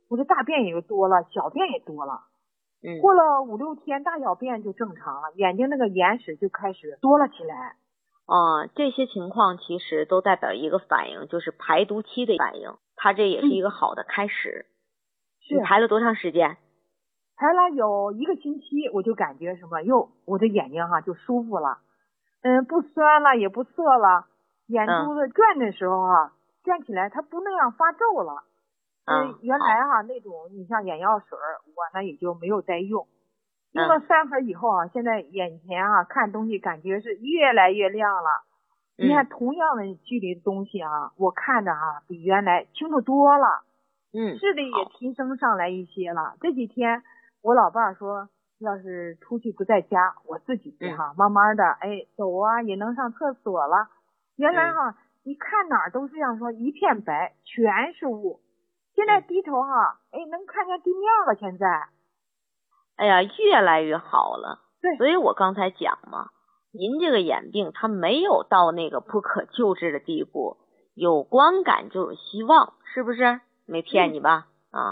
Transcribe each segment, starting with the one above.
我这大便也多了，小便也多了。过了5、6天，大小便就正常了，眼睛那个眼屎就开始多了起来。 这些情况其实都代表一个反应，就是排毒期的反应，它这也是一个好的开始。你排了多长时间？ 排了有1个星期，我就感觉什么，我的眼睛就舒服了，不酸了，也不涩了，眼珠子转的时候转起来它不那样发皱了。原来那种你像眼药水我呢也就没有再用，用了3盒以后现在眼前看东西感觉是越来越亮了。你看同样的距离的东西我看着比原来清楚多了，视力也提升上来一些了。这几天我老伴说，要是出去不在家，我自己慢慢的走也能上厕所了。原来你看哪儿都是像说一片白，全是雾。现在低头能看见地面了。现在， 哎呀，越来越好了。 对， 所以我刚才讲嘛，您这个眼病它没有到那个不可救治的地步，有光感就有希望，是不是？没骗你吧？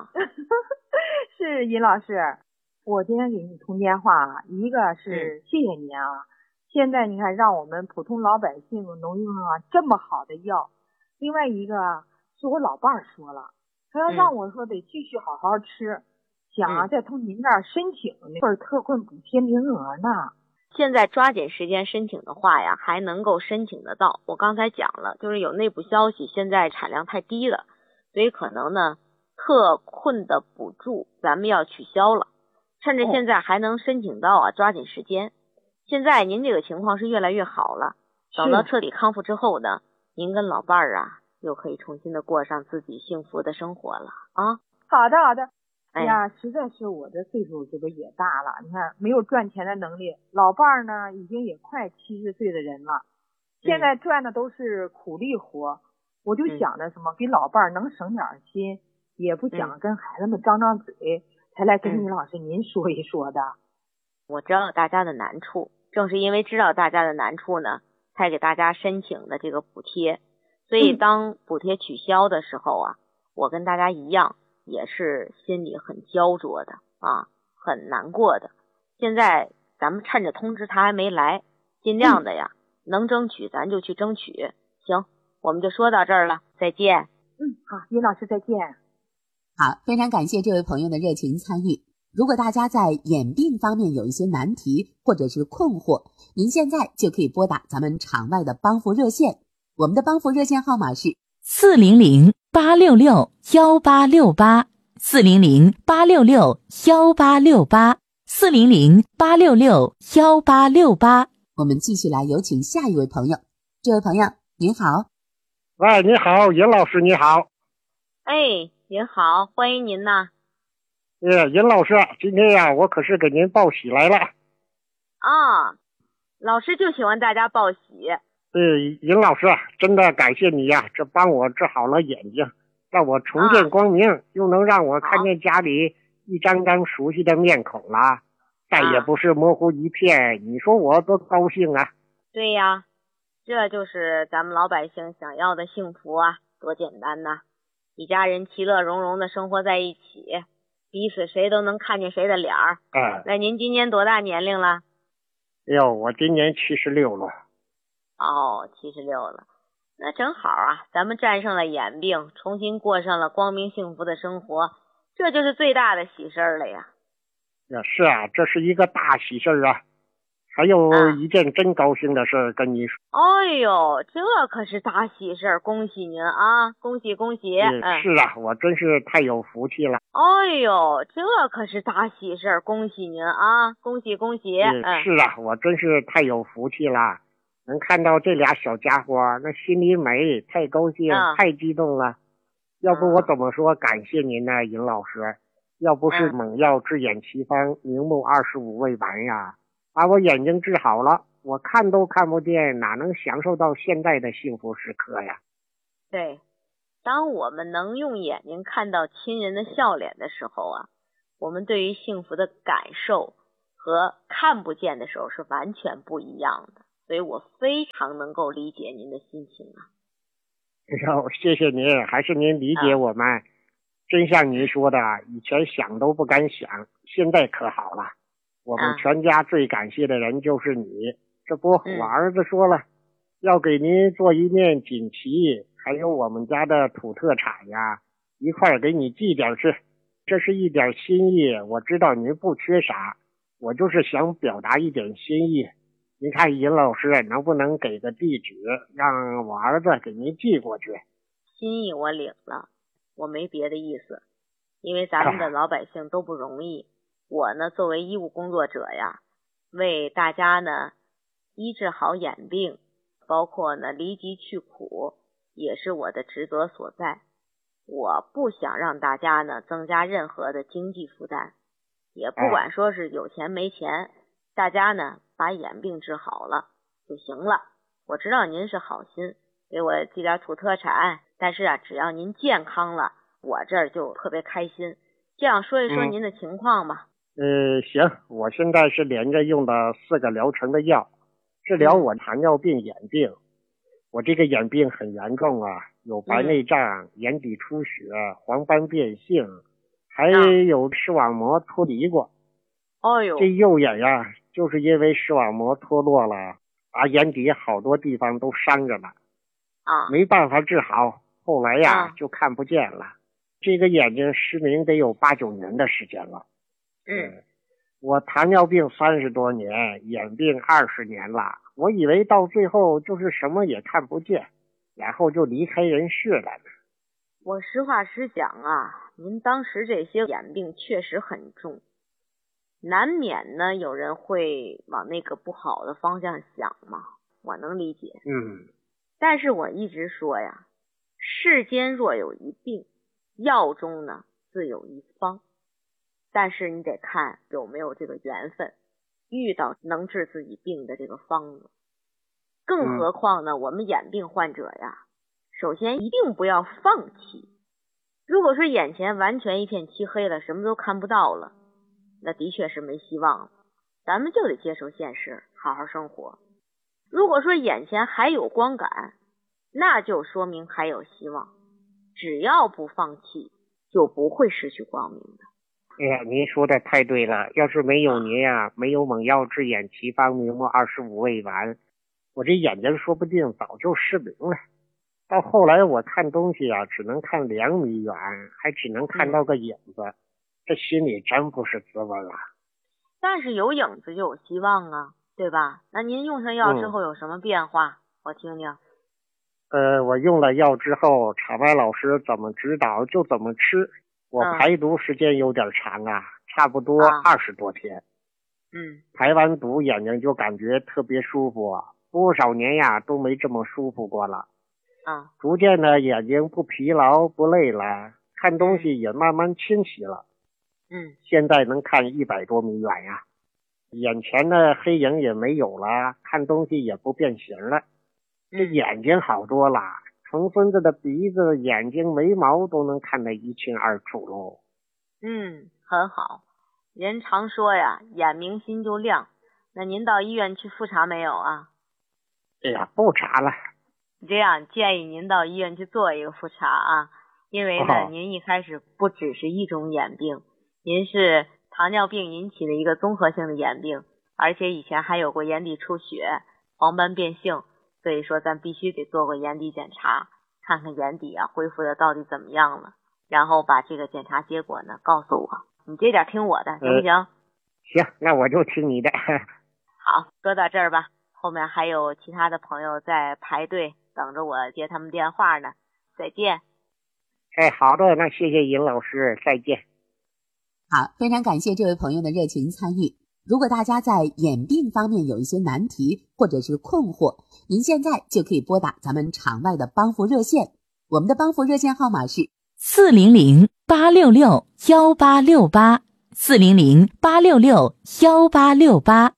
是尹老师，我今天给你通电话一个是谢谢您现在你看让我们普通老百姓能用这么好的药，另外一个是我老伴儿说了。他要让我说得继续好好吃，想再从您这儿申请那份特困补贴名额呢。 现在抓紧时间申请的话呀，还能够申请得到。我刚才讲了，就是有内部消息，现在产量太低了，所以可能呢特困的补助咱们要取消了。趁着现在还能申请到抓紧时间。现在您这个情况是越来越好了，等到彻底康复之后呢，您跟老伴儿又可以重新的过上自己幸福的生活了好的好的。哎呀，实在是我的岁数这个也大了，你看没有赚钱的能力，老伴儿呢已经也快70岁的人了，现在赚的都是苦力活，我就想着什么给老伴儿能省点心，也不想跟孩子们张张嘴，才来跟尹老师您说一说的。 我知道大家的难处，正是因为知道大家的难处呢，才给大家申请的这个补贴。所以当补贴取消的时候我跟大家一样也是心里很焦灼的很难过的。现在咱们趁着通知他还没来，尽量的能争取咱就去争取。行，我们就说到这儿了，再见。 好，尹老师再见。 好，非常感谢这位朋友的热情参与。如果大家在眼病方面有一些难题或者是困惑，您现在就可以拨打咱们场外的帮扶热线，我们的帮扶热线号码是 400-866-1868 400-866-1868 400-866-1868。 我们继续来有请下一位朋友。这位朋友您好。 喂，你好，尹老师你好。 您好，欢迎您呐。 尹老师，今天我可是给您报喜来了。 老师就喜欢大家报喜。 尹老师，真的感谢你这帮我治好了眼睛，让我重见光明，又能让我看见家里一张张熟悉的面孔了，再也不是模糊一片，你说我多高兴啊。 对呀，这就是咱们老百姓想要的幸福多简单呐！一家人其乐融融的生活在一起，彼此谁都能看见谁的脸儿。那您今年多大年龄了？ 我今年76了。 76了，那正好咱们战胜了眼病，重新过上了光明幸福的生活，这就是最大的喜事儿了呀。 是这是一个大喜事儿还有一件真高兴的事儿跟你说。 这可是大喜事儿，恭喜您恭喜恭喜。 是我真是太有福气了。 这可是大喜事儿，恭喜您恭喜恭喜。 是我真是太有福气了，能看到这俩小家伙，那心里美，太高兴太激动了。要不我怎么说感谢您呢，尹老师，要不是猛药治眼奇方，明目25未完把我眼睛治好了，我看都看不见，哪能享受到现在的幸福时刻呀。 对，当我们能用眼睛看到亲人的笑脸的时候我们对于幸福的感受和看不见的时候是完全不一样的，所以我非常能够理解您的心情谢谢您，还是您理解我们。 真像您说的，以前想都不敢想，现在可好了。我们全家最感谢的人就是你。这不，我儿子说了，要给您做一面锦旗，还有我们家的土特产呀，一块儿给你寄点去。这是一点心意，我知道您不缺啥，我就是想表达一点心意。您看尹老师能不能给个地址，让我儿子给您寄过去？ 心意我领了，我没别的意思，因为咱们的老百姓都不容易。我呢，作为医务工作者呀，为大家呢医治好眼病，包括呢离疾去苦，也是我的职责所在。我不想让大家呢增加任何的经济负担，也不管说是有钱没钱，大家呢把眼病治好了就行了。我知道您是好心，给我寄点土特产，但是啊，只要您健康了，我这儿就特别开心。这样说一说您的情况吧。 行，我现在是连着用的4个疗程的药，治疗我糖尿病眼病。我这个眼病很严重啊，有白内障、眼底出血、黄斑变性，还有视网膜脱离过。 哎呦， 这右眼呀，就是因为视网膜脱落了，把眼底好多地方都伤着了没办法治好，后来呀就看不见了。这个眼睛失明得有8、9年的时间了。我糖尿病30多年，眼病20年了，我以为到最后就是什么也看不见，然后就离开人世了呢。 我实话实讲啊，您当时这些眼病确实很重，难免呢有人会往那个不好的方向想嘛，我能理解。但是我一直说呀，世间若有一病，药中呢自有一方。但是你得看有没有这个缘分，遇到能治自己病的这个方子。更何况呢，我们眼病患者呀，首先一定不要放弃。如果说眼前完全一片漆黑了，什么都看不到了，那的确是没希望了。咱们就得接受现实，好好生活。如果说眼前还有光感，那就说明还有希望。只要不放弃，就不会失去光明的。 哎呀，您说的太对了，要是没有您呀，没有猛药治眼奇方明目25味丸，我这眼睛说不定早就失明了。到后来我看东西啊，只能看2米远，还只能看到个影子，这心里真不是滋味啊。 但是有影子就有希望啊，对吧？那您用上药之后有什么变化？我听听。 我用了药之后，场外老师怎么指导就怎么吃。我排毒时间有点长啊，差不多20多天。排完毒眼睛就感觉特别舒服，多少年呀都没这么舒服过了。逐渐的眼睛不疲劳不累了，看东西也慢慢清晰了。现在能看100多米远呀，眼前的黑影也没有了，看东西也不变形了。这眼睛好多了。从孙子的鼻子、眼睛、眉毛都能看得一清二楚喽。 很好。人常说呀，眼明心就亮。那您到医院去复查没有啊？ 哎呀，不查了。 这样建议您到医院去做一个复查啊，因为呢，您一开始不只是一种眼病，您是糖尿病引起的一个综合性的眼病，而且以前还有过眼底出血、黄斑变性。所以说咱必须得做个眼底检查，看看眼底啊恢复的到底怎么样了，然后把这个检查结果呢告诉我。你这点听我的，行不行？ 行，那我就听你的。 好，说到这儿吧，后面还有其他的朋友在排队等着我接他们电话呢。再见。 好的，那谢谢尹老师，再见。 好，非常感谢这位朋友的热情参与。如果大家在眼病方面有一些难题或者是困惑，您现在就可以拨打咱们场外的帮扶热线，我们的帮扶热线号码是 400-866-1868 400-866-1868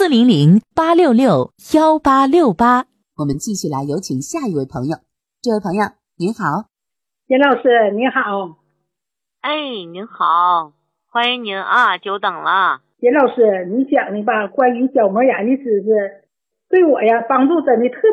400-866-1868。 我们继续来有请下一位朋友。这位朋友您好。 尹老师你好。 您好，欢迎您啊，久等了。 尹老师，你讲的吧，关于角膜炎的知识，对我呀帮助真的特